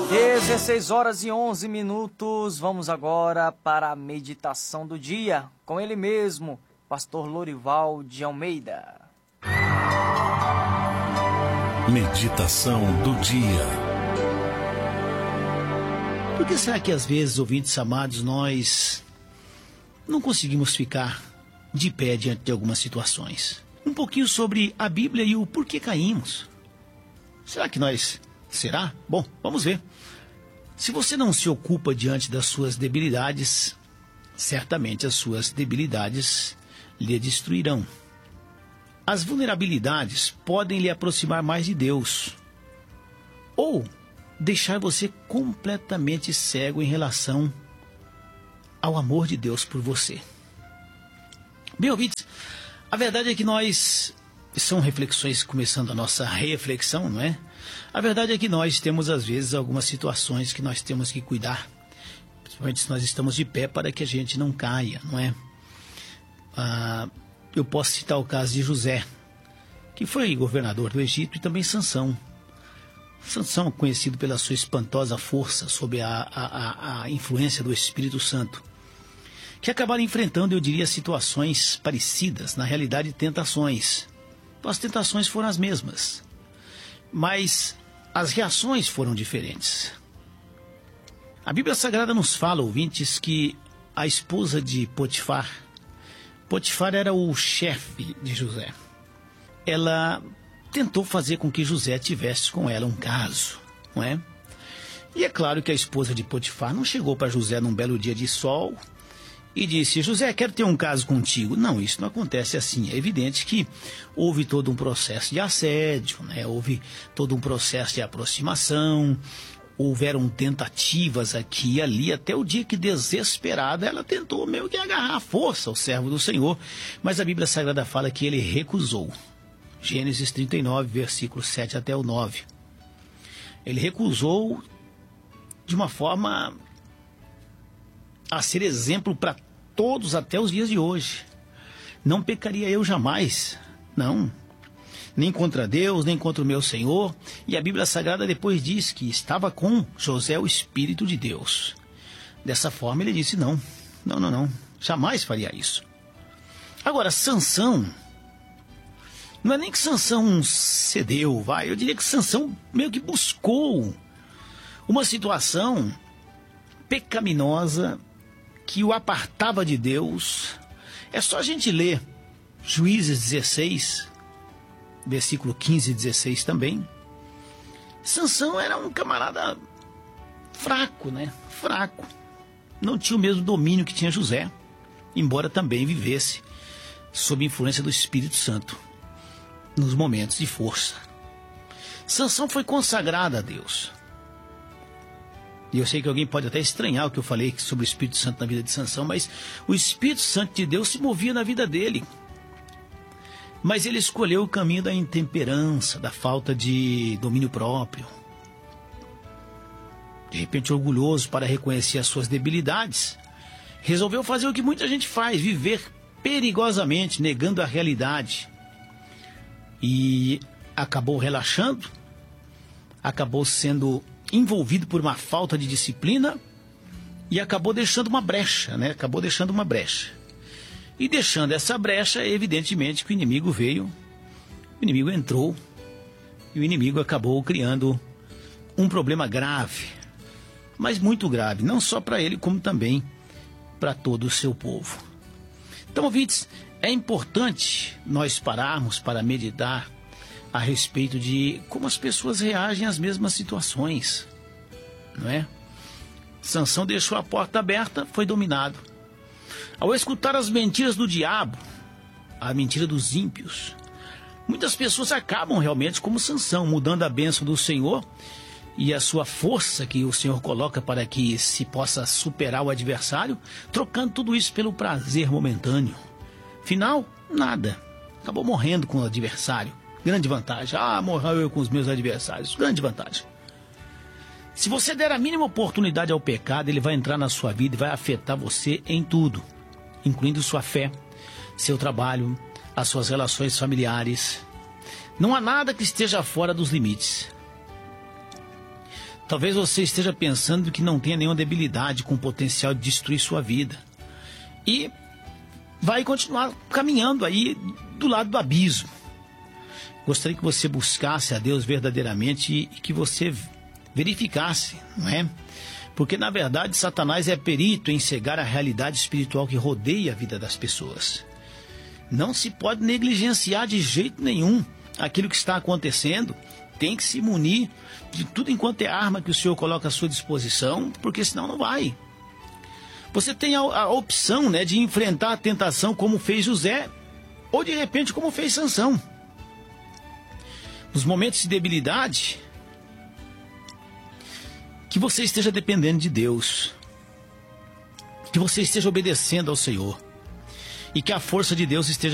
16 horas e 11 minutos, vamos agora para a meditação do dia, com ele mesmo, Pastor Lorival de Almeida. Meditação do dia. Por que será que às vezes, ouvintes amados, nós não conseguimos ficar de pé diante de algumas situações? Um pouquinho sobre a Bíblia e o porquê caímos. Será que nós... Será? Bom, vamos ver. Se você não se ocupa diante das suas debilidades, certamente as suas debilidades lhe destruirão. As vulnerabilidades podem lhe aproximar mais de Deus, ou deixar você completamente cego em relação ao amor de Deus por você. Bem, ouvintes, a verdade é que são reflexões começando a nossa reflexão, não é? A verdade é que nós temos às vezes algumas situações que nós temos que cuidar, principalmente se nós estamos de pé, para que a gente não caia, não é? Eu posso citar o caso de José, que foi governador do Egito, e também Sansão. Sansão, conhecido pela sua espantosa força sob a influência do Espírito Santo, que acabaram enfrentando, eu diria, situações parecidas, na realidade tentações. Então, as tentações foram as mesmas, mas as reações foram diferentes. A Bíblia Sagrada nos fala, ouvintes, que a esposa de Potifar era o chefe de José. Ela tentou fazer com que José tivesse com ela um caso, não é? E é claro que a esposa de Potifar não chegou para José num belo dia de sol e disse: José, quero ter um caso contigo. Não, isso não acontece assim. É evidente que houve todo um processo de assédio, né? Houve todo um processo de aproximação, houveram tentativas aqui e ali, até o dia que, desesperada, ela tentou meio que agarrar à força o servo do Senhor, mas a Bíblia Sagrada fala que ele recusou. Gênesis 39, versículos 7 até o 9. Ele recusou de uma forma a ser exemplo para todos até os dias de hoje. Não pecaria eu jamais, não, nem contra Deus, nem contra o meu Senhor. E a Bíblia Sagrada depois diz que estava com José o Espírito de Deus. Dessa forma ele disse: não, jamais faria isso. Agora, Sansão, não é nem que Sansão cedeu, eu diria que Sansão meio que buscou uma situação pecaminosa que o apartava de Deus. É só a gente ler Juízes 16, versículo 15 e 16 também. Sansão era um camarada fraco, né? Fraco. Não tinha o mesmo domínio que tinha José, embora também vivesse sob influência do Espírito Santo nos momentos de força. Sansão foi consagrado a Deus. E eu sei que alguém pode até estranhar o que eu falei sobre o Espírito Santo na vida de Sansão, mas o Espírito Santo de Deus se movia na vida dele. Mas ele escolheu o caminho da intemperança, da falta de domínio próprio. De repente, orgulhoso para reconhecer as suas debilidades, resolveu fazer o que muita gente faz: viver perigosamente, negando a realidade. E acabou relaxando, acabou sendo envolvido por uma falta de disciplina e acabou deixando uma brecha, né? E deixando essa brecha, evidentemente que o inimigo veio, o inimigo entrou e o inimigo acabou criando um problema grave, mas muito grave, não só para ele, como também para todo o seu povo. Então, ouvintes, é importante nós pararmos para meditar a respeito de como as pessoas reagem às mesmas situações, não é? Sansão deixou a porta aberta, foi dominado. Ao escutar as mentiras do diabo, a mentira dos ímpios, muitas pessoas acabam realmente como Sansão, mudando a bênção do Senhor e a sua força que o Senhor coloca para que se possa superar o adversário, trocando tudo isso pelo prazer momentâneo. Final, nada. Acabou morrendo com o adversário. Grande vantagem. Morreu eu com os meus adversários. Grande vantagem. Se você der a mínima oportunidade ao pecado, ele vai entrar na sua vida e vai afetar você em tudo, incluindo sua fé, seu trabalho, as suas relações familiares. Não há nada que esteja fora dos limites. Talvez você esteja pensando que não tenha nenhuma debilidade com potencial de destruir sua vida. E vai continuar caminhando aí do lado do abismo. Gostaria que você buscasse a Deus verdadeiramente e que você verificasse, não é? Porque, na verdade, Satanás é perito em cegar a realidade espiritual que rodeia a vida das pessoas. Não se pode negligenciar de jeito nenhum aquilo que está acontecendo. Tem que se munir de tudo enquanto é arma que o Senhor coloca à sua disposição, porque senão não vai. Você tem a opção, né, de enfrentar a tentação como fez José, ou de repente como fez Sansão. Nos momentos de debilidade, que você esteja dependendo de Deus, que você esteja obedecendo ao Senhor, e que a força de Deus esteja